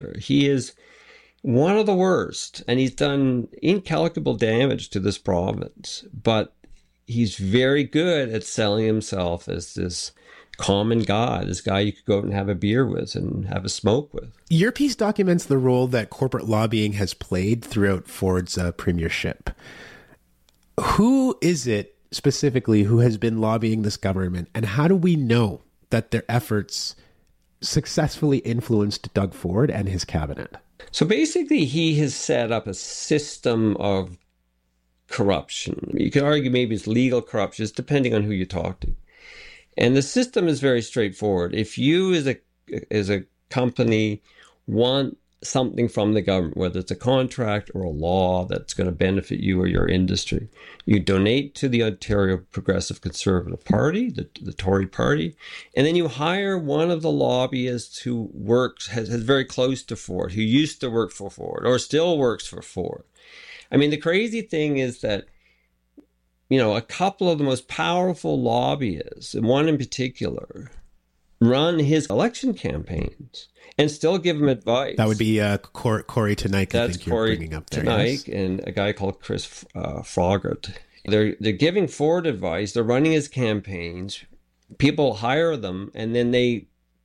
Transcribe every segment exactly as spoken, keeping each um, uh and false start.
He is one of the worst, and he's done incalculable damage to this province. But he's very good at selling himself as this common guy, this guy you could go out and have a beer with and have a smoke with. Your piece documents the role that corporate lobbying has played throughout Ford's uh, premiership. Who is it specifically who has been lobbying this government, and how do we know that their efforts successfully influenced Doug Ford and his cabinet? So basically, he has set up a system of corruption. You could argue maybe it's legal corruption, it's depending on who you talk to. And the system is very straightforward. If you as a as a company want something from the government, whether it's a contract or a law that's going to benefit you or your industry, you donate to the Ontario Progressive Conservative Party, the, the Tory party, and then you hire one of the lobbyists who works, has, has very close to Ford, who used to work for Ford or still works for Ford. I mean, the crazy thing is that, you know, a couple of the most powerful lobbyists, and one in particular, run his election campaigns and still give him advice. That would be uh, Cor- Corey Teneycke, I That's think you're Corey bringing up there. Teneycke, yes. And a guy called Chris uh, Froggatt. They're, they're giving Ford advice. They're running his campaigns. People hire them, and then they,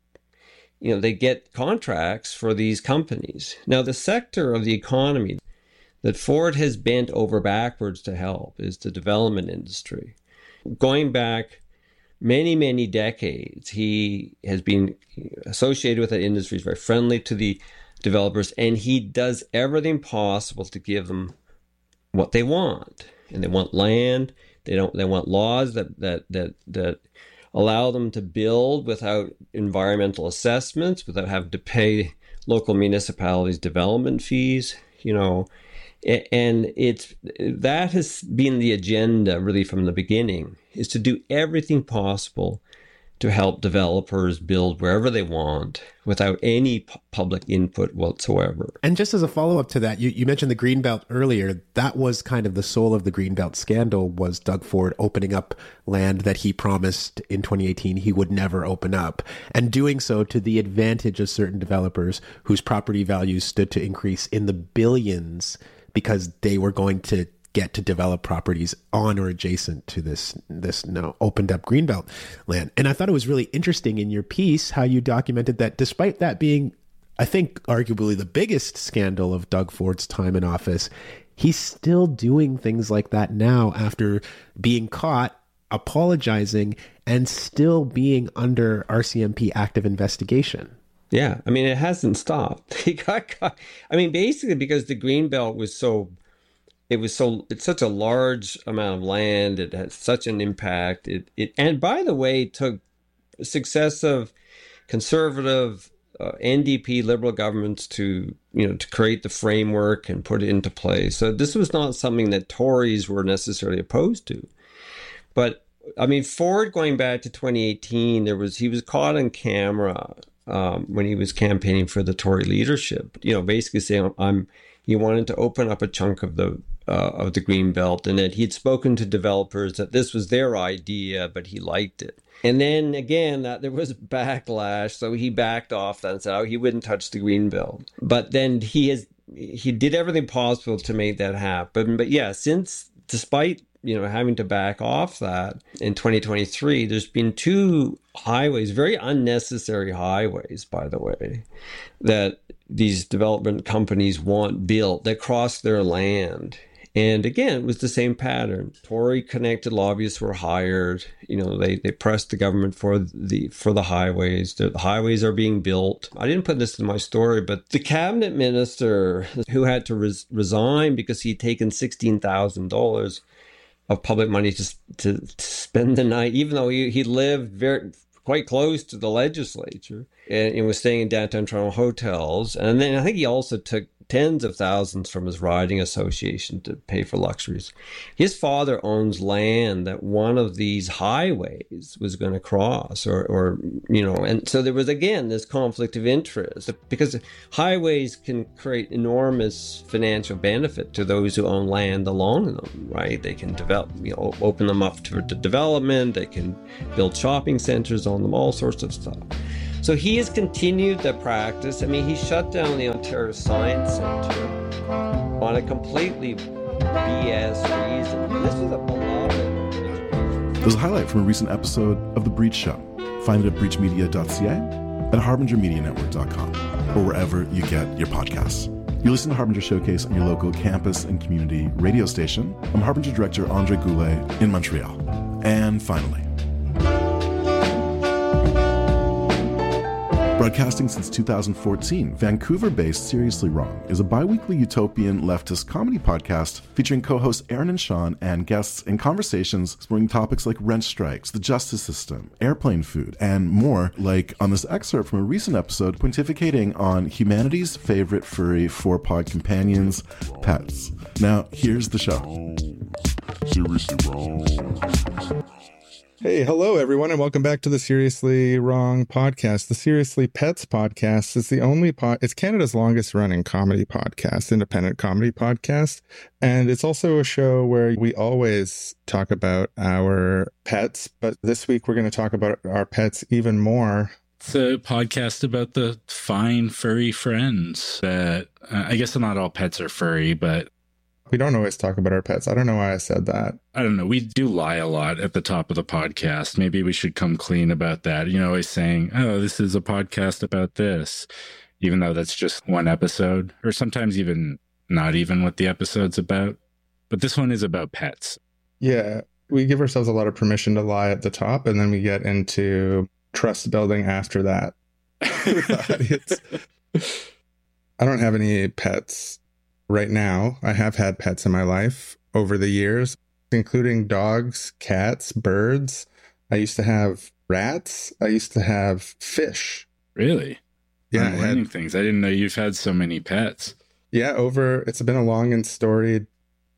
you know, they get contracts for these companies. Now, the sector of the economy that Ford has bent over backwards to help is the development industry. Going back many, many decades, he has been associated with that industry. He's very friendly to the developers, and he does everything possible to give them what they want. And they want land. They don't. They want laws that that that that allow them to build without environmental assessments, without having to pay local municipalities development fees. You know. And it's that has been the agenda really from the beginning, is to do everything possible to help developers build wherever they want without any pu- public input whatsoever. And just as a follow-up to that, you, you mentioned the Greenbelt earlier. That was kind of the soul of the Greenbelt scandal, was Doug Ford opening up land that he promised in twenty eighteen he would never open up, and doing so to the advantage of certain developers whose property values stood to increase in the billions because they were going to get to develop properties on or adjacent to this this no, opened up Greenbelt land. And I thought it was really interesting in your piece how you documented that despite that being, I think, arguably the biggest scandal of Doug Ford's time in office, he's still doing things like that now after being caught, apologizing, and still being under R C M P active investigation. Yeah, I mean, it hasn't stopped. He got caught. I mean, basically because the Greenbelt was so, it was so, it's such a large amount of land. It had such an impact. It, it and by the way, it took successive conservative uh, N D P liberal governments to, you know, to create the framework and put it into place. So this was not something that Tories were necessarily opposed to. But I mean, Ford, going back to twenty eighteen, there was he was caught on camera. Um, when he was campaigning for the Tory leadership, you know, basically saying I'm, he wanted to open up a chunk of the uh, of the Greenbelt, and that he'd spoken to developers that this was their idea, but he liked it. And then again, that there was backlash, so he backed off that and said, oh, he wouldn't touch the Greenbelt. But then he has he did everything possible to make that happen. But yeah, since despite you know, having to back off that in twenty twenty-three, there's been two highways, very unnecessary highways, by the way, that these development companies want built that cross their land. And again, it was the same pattern. Tory connected lobbyists were hired. You know, they, they pressed the government for the for the highways. The, the highways are being built. I didn't put this in my story, but the cabinet minister who had to res- resign because he'd taken sixteen thousand dollars of public money to, to to spend the night, even though he, he lived very quite close to the legislature and, and was staying in downtown Toronto hotels. And then I think he also took tens of thousands from his riding association to pay for luxuries. His father owns land that one of these highways was going to cross, or, or, you know, and so there was, again, this conflict of interest because highways can create enormous financial benefit to those who own land along them, right? They can develop, you know, open them up to development. They can build shopping centers on them, all sorts of stuff. So he has continued the practice. I mean, he shut down the Ontario Science Centre on a completely B S reason. This was a beloved. There's a highlight from a recent episode of The Breach Show. Find it at breach media dot c a, at harbinger media network dot com, or wherever you get your podcasts. You listen to Harbinger Showcase on your local campus and community radio station. I'm Harbinger Director Andre Goulet in Montreal. And finally, broadcasting since two thousand fourteen, Vancouver-based Seriously Wrong is a bi-weekly utopian leftist comedy podcast featuring co-hosts Aaron and Sean and guests in conversations exploring topics like rent strikes, the justice system, airplane food, and more, like on this excerpt from a recent episode pontificating on humanity's favorite furry four-pod companions, pets. Now, here's the show. Seriously Wrong. Hey, hello, everyone, and welcome back to the Seriously Wrong podcast. The Seriously Pets podcast is the only pod, it's Canada's longest running comedy podcast, independent comedy podcast. And it's also a show where we always talk about our pets, but this week we're going to talk about our pets even more. It's a podcast about the fine furry friends that, uh, I guess not all pets are furry, but we don't always talk about our pets. I don't know why I said that. I don't know. We do lie a lot at the top of the podcast. Maybe we should come clean about that. You know, always saying, oh, this is a podcast about this, even though that's just one episode, or sometimes even not even what the episode's about. But this one is about pets. Yeah, we give ourselves a lot of permission to lie at the top, and then we get into trust building after that with the audience. I don't have any pets right now. I have had pets in my life over the years, including dogs, cats, birds. I used to have rats. I used to have fish. Really? Yeah. I'm learning things. I didn't know you've had so many pets. Yeah, over, it's been a long and storied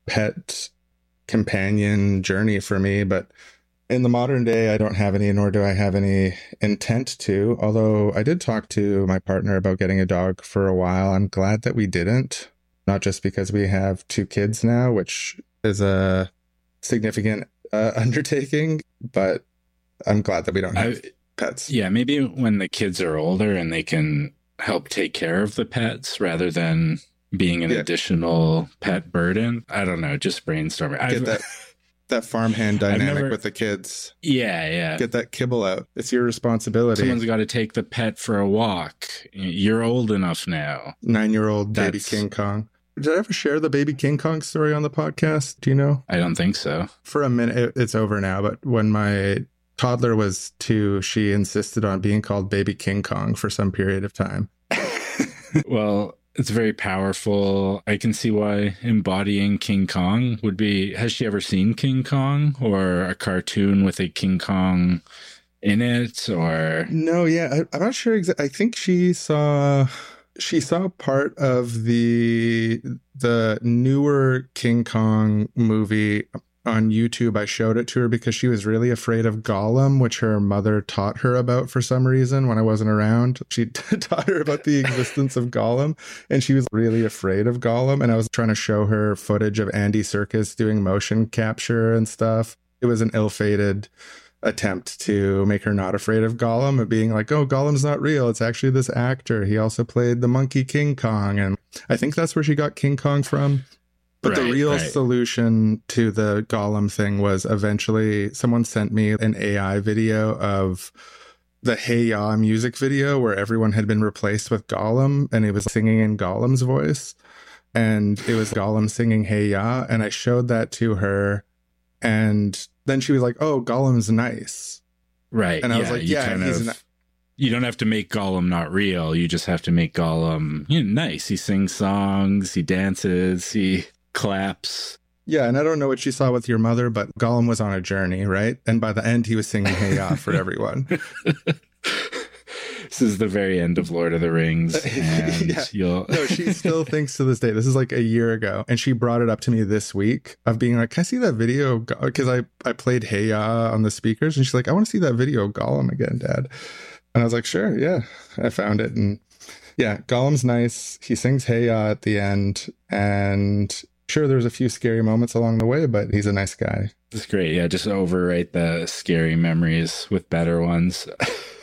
pet companion journey for me, but in the modern day, I don't have any, nor do I have any intent to, although I did talk to my partner about getting a dog for a while. I'm glad that we didn't. Not just because we have two kids now, which is a significant uh, undertaking, but I'm glad that we don't have I, pets. Yeah, maybe when the kids are older and they can help take care of the pets rather than being an yeah. additional pet burden. I don't know, just brainstorming. Get that, that farmhand dynamic never, with the kids. Yeah, yeah. Get that kibble out. It's your responsibility. Someone's got to take the pet for a walk. You're old enough now. Nine-year-old baby King Kong. Did I ever share the baby King Kong story on the podcast? Do you know? I don't think so. For a minute, it's over now, but when my toddler was two, she insisted on being called baby King Kong for some period of time. Well, it's very powerful. I can see why embodying King Kong would be... Has she ever seen King Kong or a cartoon with a King Kong in it? Or no, yeah, I, I'm not sure exactly. I think she saw... She saw part of the the newer King Kong movie on YouTube. I showed it to her because she was really afraid of Gollum, which her mother taught her about for some reason when I wasn't around. She taught her about the existence of Gollum, and she was really afraid of Gollum. And I was trying to show her footage of Andy Serkis doing motion capture and stuff. It was an ill-fated attempt to make her not afraid of Gollum, of being like, oh, Gollum's not real. It's actually this actor. He also played the monkey King Kong. And I think that's where she got King Kong from. But right, the real right. solution to the Gollum thing was eventually someone sent me an A I video of the Hey Ya music video where everyone had been replaced with Gollum and he was singing in Gollum's voice. And it was Gollum singing Hey Ya. And I showed that to her. And then she was like, oh, Gollum's nice. Right. And I yeah, was like, yeah, he's nice. You don't have to make Gollum not real. You just have to make Gollum, you know, nice. He sings songs, he dances, he claps. Yeah, and I don't know what she saw with your mother, but Gollum was on a journey, right? And by the end, he was singing Hey Ya for everyone. This is the very end of Lord of the Rings. And yeah. you'll... No, she still thinks to this day. This is like a year ago. And she brought it up to me this week of being like, can I see that video? Because I, I played Hey Ya on the speakers. And she's like, I want to see that video of Gollum again, Dad. And I was like, sure, yeah. I found it. And yeah, Gollum's nice. He sings Hey Ya at the end. And sure, there's a few scary moments along the way, but he's a nice guy. It's great. Yeah, just overwrite the scary memories with better ones.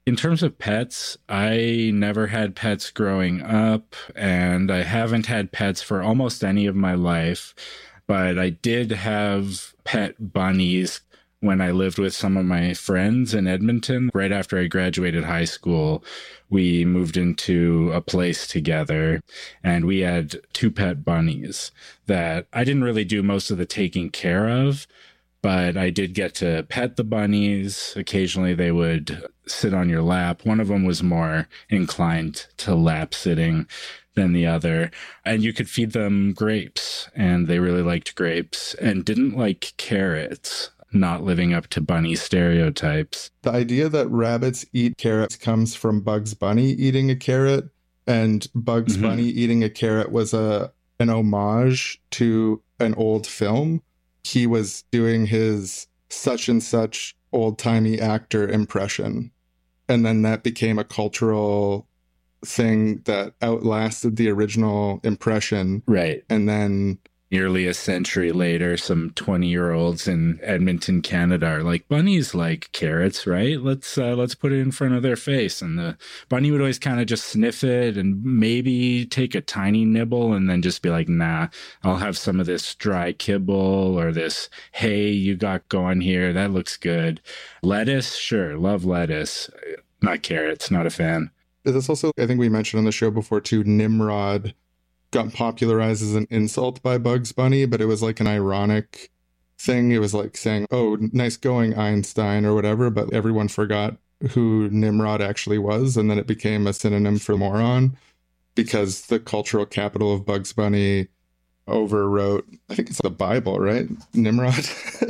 In terms of pets, I never had pets growing up, and I haven't had pets for almost any of my life, but I did have pet bunnies when I lived with some of my friends in Edmonton. Right after I graduated high school, we moved into a place together, and we had two pet bunnies that I didn't really do most of the taking care of, but I did get to pet the bunnies. Occasionally they would sit on your lap. One of them was more inclined to lap sitting than the other. And you could feed them grapes, and they really liked grapes and didn't like carrots, not living up to bunny stereotypes. The idea that rabbits eat carrots comes from Bugs Bunny eating a carrot, and Bugs mm-hmm. Bunny eating a carrot was a an homage to an old film. He was doing his such and such old-timey actor impression. And then that became a cultural thing that outlasted the original impression. Right. And then nearly a century later, some twenty-year-olds in Edmonton, Canada are like, bunnies like carrots, right? Let's uh, let's put it in front of their face. And the bunny would always kind of just sniff it and maybe take a tiny nibble and then just be like, nah, I'll have some of this dry kibble or this hay you got going here. That looks good. Lettuce, sure, love lettuce. Not carrots, not a fan. There's also, I think we mentioned on the show before too, Nimrod got popularized as an insult by Bugs Bunny, but it was like an ironic thing. It was like saying, oh, nice going, Einstein, or whatever, but everyone forgot who Nimrod actually was, and then it became a synonym for moron because the cultural capital of Bugs Bunny overwrote, I think it's the Bible, right? Nimrod?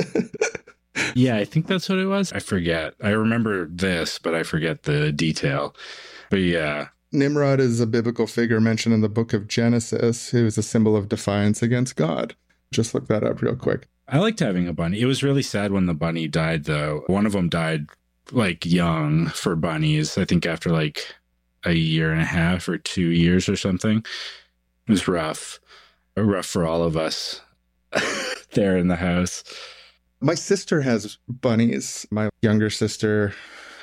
Yeah, I think that's what it was. I forget. I remember this, but I forget the detail. But yeah. Nimrod is a biblical figure mentioned in the book of Genesis, who is a symbol of defiance against God. Just look that up real quick. I liked having a bunny. It was really sad when the bunny died, though. One of them died, like, young for bunnies. I think after, like, a year and a half or two years or something. It was rough. Rough for all of us there in the house. My sister has bunnies. My younger sister,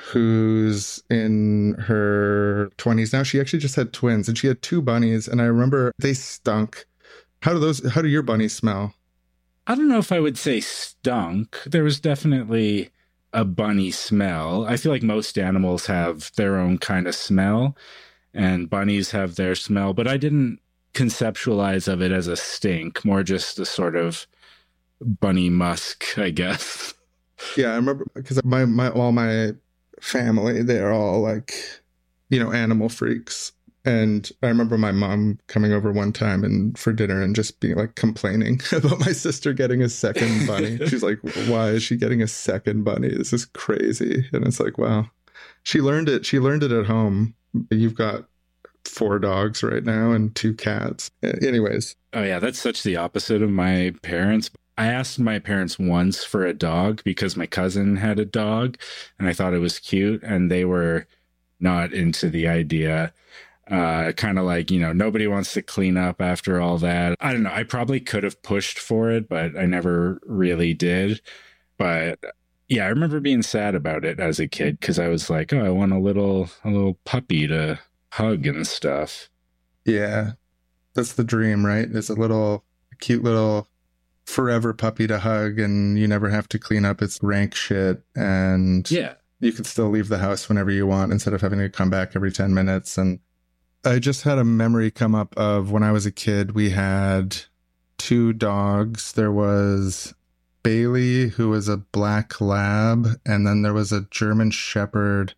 who's in her twenties now, she actually just had twins, and she had two bunnies, and I remember they stunk. How do those how do your bunnies smell? I don't know if I would say stunk. There was definitely a bunny smell. I feel like most animals have their own kind of smell, and bunnies have their smell, but I didn't conceptualize of it as a stink, more just a sort of bunny musk, I guess. Yeah, I remember because my my all my family, they're all like, you know, animal freaks. And I remember my mom coming over one time and for dinner and just being like complaining about my sister getting a second bunny. She's like, why is she getting a second bunny? This is crazy. And it's like, wow, she learned it. She learned it at home. You've got four dogs right now and two cats. Anyways. Oh yeah, that's such the opposite of my parents. I asked my parents once for a dog because my cousin had a dog and I thought it was cute, and they were not into the idea. Uh, kind of like, you know, nobody wants to clean up after all that. I don't know. I probably could have pushed for it, but I never really did. But yeah, I remember being sad about it as a kid because I was like, oh, I want a little, a little puppy to hug and stuff. Yeah, that's the dream, right? It's a little cute little forever puppy to hug, and you never have to clean up its rank shit, and yeah, you can still leave the house whenever you want instead of having to come back every ten minutes. And I just had a memory come up of when I was a kid. We had two dogs. There was Bailey, who was a black lab, and then there was a German Shepherd,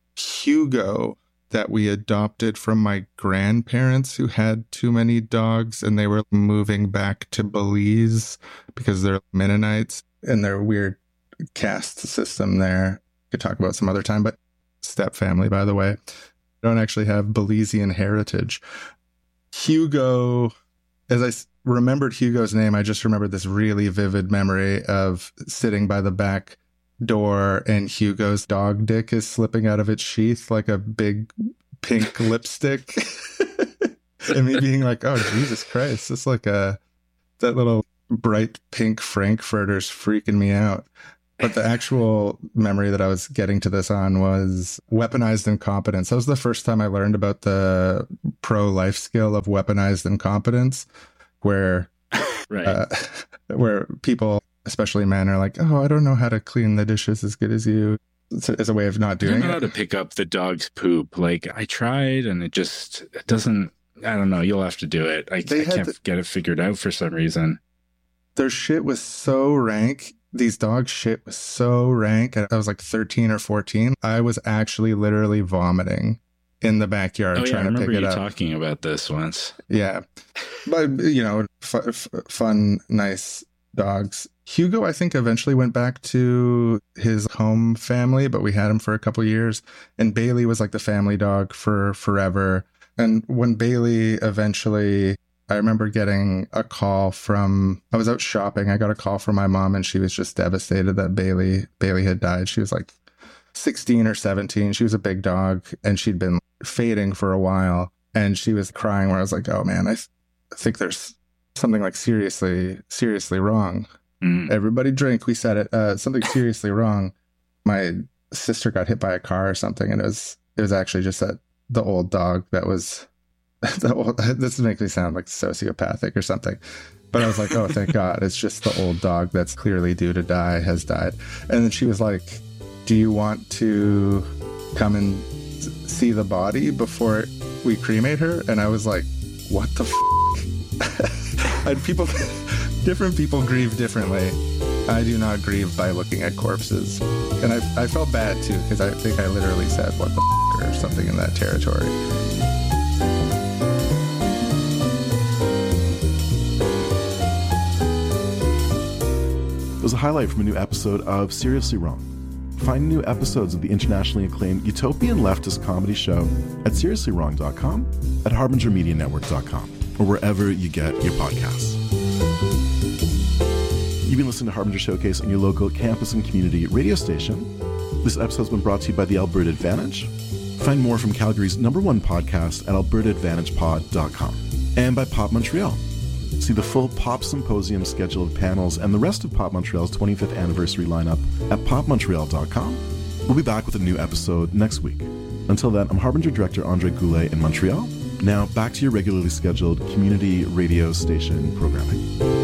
Hugo, that we adopted from my grandparents who had too many dogs, and they were moving back to Belize because they're Mennonites and their weird caste system there. Could talk about some other time, but step family, by the way, don't actually have Belizean heritage. Hugo, as I remembered Hugo's name, I just remembered this really vivid memory of sitting by the back door and Hugo's dog dick is slipping out of its sheath like a big pink lipstick. And me being like, oh, Jesus Christ, it's like a, that little bright pink Frankfurter's freaking me out. But the actual memory that I was getting to this on was weaponized incompetence. That was the first time I learned about the pro-life skill of weaponized incompetence, where right. uh, where people, especially men, are like, oh, I don't know how to clean the dishes as good as you. It's a, it's a way of not I doing don't know it. how to pick up the dog's poop. Like, I tried, and it just it doesn't, I don't know, you'll have to do it. I, I can't the, get it figured out for some reason. Their shit was so rank. These dogs' shit was so rank. I was like thirteen or fourteen. I was actually literally vomiting in the backyard oh, yeah, trying I to pick it you up. Talking about this once. Yeah. But, you know, f- f- fun, nice dogs. Hugo, I think, eventually went back to his home family, but we had him for a couple years. And Bailey was like the family dog for forever. And when Bailey eventually... I remember getting a call from, I was out shopping. I got a call from my mom, and she was just devastated that Bailey, Bailey had died. She was like sixteen or seventeen. She was a big dog, and she'd been fading for a while. And she was crying, where I was like, oh man, I, th- I think there's something like seriously, seriously wrong. Mm. Everybody drink. We said it, uh, something seriously wrong. My sister got hit by a car or something. And it was, it was actually just that the old dog that was, this makes me sound like sociopathic or something, but I was like, oh, thank God, it's just the old dog that's clearly due to die has died. And then she was like, do you want to come and see the body before we cremate her? And I was like, what the f-? And people, different people grieve differently. I do not grieve by looking at corpses. And I, I felt bad too, because I think I literally said what the f-, or something in that territory. Was a highlight from a new episode of Seriously Wrong. Find new episodes of the internationally acclaimed utopian leftist comedy show at seriously wrong dot com, at harbinger media network dot com, or wherever you get your podcasts. You've been listening to Harbinger Showcase on your local campus and community radio station. This episode's been brought to you by the Alberta Advantage. Find more from Calgary's number one podcast at alberta advantage pod dot com, and by Pop Montreal. See the full Pop Symposium schedule of panels and the rest of Pop Montreal's twenty-fifth anniversary lineup at pop montreal dot com. We'll be back with a new episode next week. Until then, I'm Harbinger Director Andre Goulet in Montreal. Now, back to your regularly scheduled community radio station programming.